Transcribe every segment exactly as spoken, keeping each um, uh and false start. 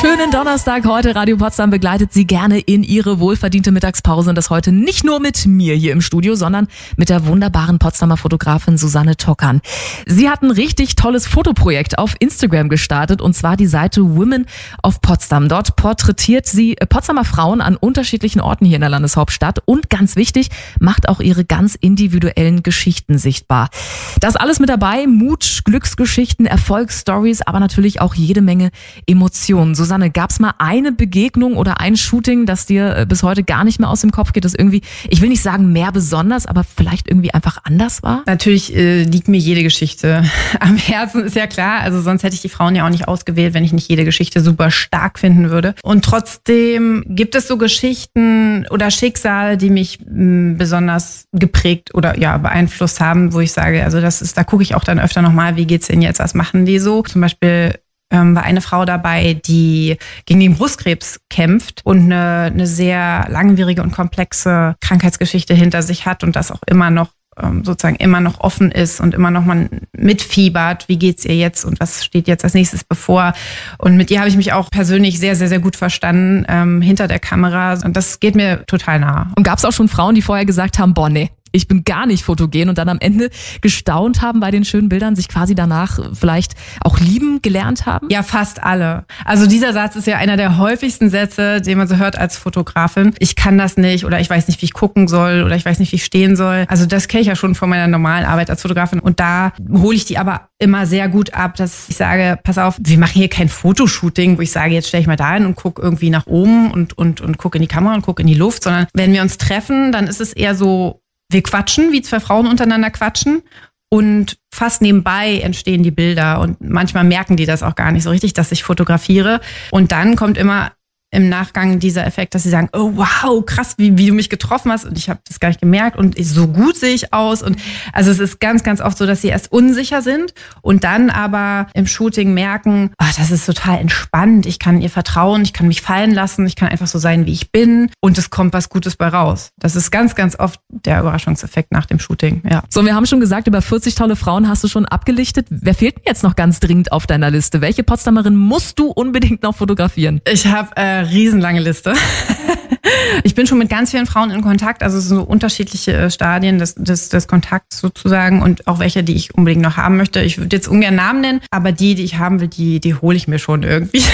schönen Donnerstag heute. Radio Potsdam begleitet Sie gerne in Ihre wohlverdiente Mittagspause und das heute nicht nur mit mir hier im Studio, sondern mit der wunderbaren Potsdamer Fotografin Susanne Tokkan. Sie hat ein richtig tolles Fotoprojekt auf Instagram gestartet und zwar die Seite Women of Potsdam. Dort porträtiert sie Potsdamer Frauen an unterschiedlichen Orten hier in der Landeshauptstadt und ganz wichtig, macht auch ihre ganz individuellen Geschichten sichtbar. Das alles mit dabei, Mut, Glücksgeschichten, Erfolgsstories, aber natürlich auch jede Menge Emotionen. Susanne, gab's mal eine Begegnung oder ein Shooting, das dir bis heute gar nicht mehr aus dem Kopf geht, das irgendwie, ich will nicht sagen mehr besonders, aber vielleicht irgendwie einfach anders war? Natürlich äh, liegt mir jede Geschichte am Herzen, ist ja klar. Also sonst hätte ich die Frauen ja auch nicht ausgewählt, wenn ich nicht jede Geschichte super stark finden würde. Und trotzdem gibt es so Geschichten oder Schicksale, die mich mh, besonders geprägt oder ja beeinflusst haben, wo ich sage, also das ist, da gucke ich auch dann öfter nochmal, wie geht's denen jetzt, was machen die so? Zum Beispiel ähm, war eine Frau dabei, die gegen den Brustkrebs kämpft und eine, eine sehr langwierige und komplexe Krankheitsgeschichte hinter sich hat und das auch immer noch ähm, sozusagen immer noch offen ist und immer noch mal mitfiebert, wie geht's ihr jetzt und was steht jetzt als nächstes bevor. Und mit ihr habe ich mich auch persönlich sehr, sehr, sehr gut verstanden ähm, hinter der Kamera und das geht mir total nah. Und gab's auch schon Frauen, die vorher gesagt haben, boah, nee, ich bin gar nicht fotogen und dann am Ende gestaunt haben bei den schönen Bildern, sich quasi danach vielleicht auch lieben gelernt haben? Ja, fast alle. Also dieser Satz ist ja einer der häufigsten Sätze, den man so hört als Fotografin. Ich kann das nicht oder ich weiß nicht, wie ich gucken soll oder ich weiß nicht, wie ich stehen soll. Also das kenne ich ja schon von meiner normalen Arbeit als Fotografin und da hole ich die aber immer sehr gut ab, dass ich sage, pass auf, wir machen hier kein Fotoshooting, wo ich sage, jetzt stelle ich mal da hin und gucke irgendwie nach oben und, und, und gucke in die Kamera und gucke in die Luft, sondern wenn wir uns treffen, dann ist es eher so, wir quatschen, wie zwei Frauen untereinander quatschen und fast nebenbei entstehen die Bilder und manchmal merken die das auch gar nicht so richtig, dass ich fotografiere und dann kommt immer im Nachgang dieser Effekt, dass sie sagen, oh wow, krass, wie, wie du mich getroffen hast und ich habe das gar nicht gemerkt und so gut sehe ich aus und also es ist ganz, ganz oft so, dass sie erst unsicher sind und dann aber im Shooting merken, ach, das ist total entspannt, ich kann ihr vertrauen, ich kann mich fallen lassen, ich kann einfach so sein, wie ich bin und es kommt was Gutes bei raus. Das ist ganz, ganz oft der Überraschungseffekt nach dem Shooting, ja. So, wir haben schon gesagt, über vierzig tolle Frauen hast du schon abgelichtet. Wer fehlt denn jetzt noch ganz dringend auf deiner Liste? Welche Potsdamerin musst du unbedingt noch fotografieren? Ich habe äh, riesenlange Liste. Ich bin schon mit ganz vielen Frauen in Kontakt, also so unterschiedliche Stadien des, des, des Kontakts sozusagen und auch welche, die ich unbedingt noch haben möchte. Ich würde jetzt ungern Namen nennen, aber die, die ich haben will, die, die hole ich mir schon irgendwie.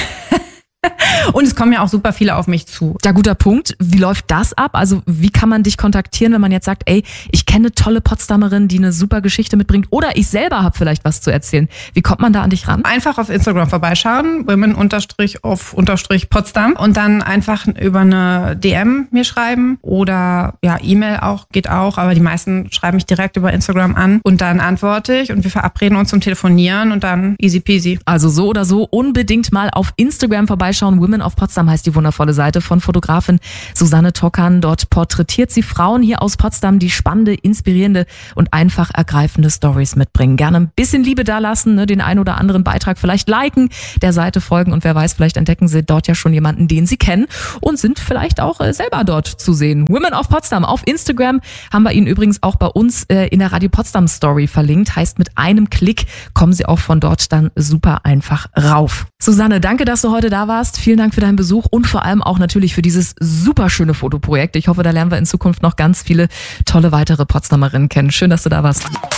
Und es kommen ja auch super viele auf mich zu. Ja, guter Punkt. Wie läuft das ab? Also wie kann man dich kontaktieren, wenn man jetzt sagt, ey, ich kenne eine tolle Potsdamerin, die eine super Geschichte mitbringt oder ich selber habe vielleicht was zu erzählen. Wie kommt man da an dich ran? Einfach auf Instagram vorbeischauen, women-of-potsdam und dann einfach über eine D M mir schreiben oder ja, E-Mail auch, geht auch, aber die meisten schreiben mich direkt über Instagram an und dann antworte ich und wir verabreden uns zum Telefonieren und dann easy peasy. Also so oder so unbedingt mal auf Instagram vorbeischauen. Women of Potsdam heißt die wundervolle Seite von Fotografin Susanne Tokkan. Dort porträtiert sie Frauen hier aus Potsdam, die spannende, inspirierende und einfach ergreifende Stories mitbringen. Gerne ein bisschen Liebe dalassen, ne, den ein oder anderen Beitrag vielleicht liken, der Seite folgen und wer weiß, vielleicht entdecken sie dort ja schon jemanden, den sie kennen und sind vielleicht auch äh, selber dort zu sehen. Women of Potsdam auf Instagram haben wir Ihnen übrigens auch bei uns äh, in der Radio Potsdam Story verlinkt. Heißt, mit einem Klick kommen Sie auch von dort dann super einfach rauf. Susanne, danke, dass du heute da warst. Vielen Dank für deinen Besuch und vor allem auch natürlich für dieses super schöne Fotoprojekt. Ich hoffe, da lernen wir in Zukunft noch ganz viele tolle weitere Potsdamerinnen kennen. Schön, dass du da warst.